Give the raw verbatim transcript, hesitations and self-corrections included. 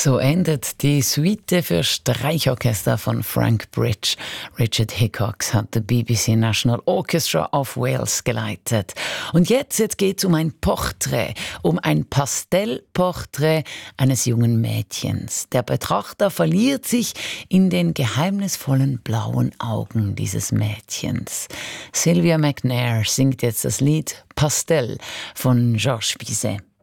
So endet die Suite für Streichorchester von Frank Bridge. Richard Hickox hat das B B C National Orchestra of Wales geleitet. Und jetzt, jetzt geht es um ein Porträt, um ein Pastellporträt eines jungen Mädchens. Der Betrachter verliert sich in den geheimnisvollen blauen Augen dieses Mädchens. Sylvia McNair singt jetzt das Lied Pastel von Georges Bizet.